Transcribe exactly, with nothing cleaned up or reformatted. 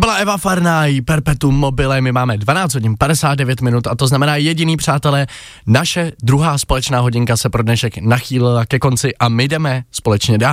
byla Eva Farnaj, Perpetuum mobile, my máme dvanáct hodin padesát devět minut a to znamená jediný, přátelé, naše druhá společná hodinka se pro dnešek nachýlila ke konci a my jdeme společně dál.